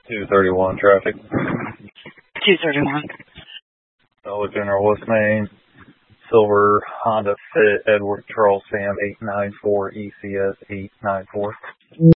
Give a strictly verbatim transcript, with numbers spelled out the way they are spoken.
two thirty-one traffic. two thirty-one. Dollar General West Main. Silver Honda Fit Edward Charles Sam eight nine four E C S eight nine four.